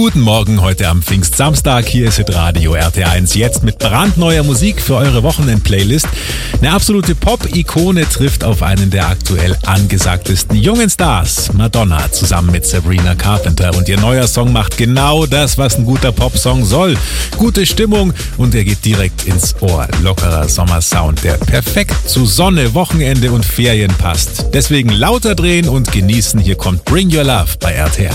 Guten Morgen heute am Pfingstsamstag. Hier ist Radio RT1 jetzt mit brandneuer Musik für eure Wochenend-Playlist. Eine absolute Pop-Ikone trifft auf einen der aktuell angesagtesten jungen Stars, Madonna, zusammen mit Sabrina Carpenter. Und ihr neuer Song macht genau das, was ein guter Popsong soll. Gute Stimmung und er geht direkt ins Ohr. Lockerer Sommersound, der perfekt zu Sonne, Wochenende und Ferien passt. Deswegen lauter drehen und genießen. Hier kommt Bring Your Love bei RT1.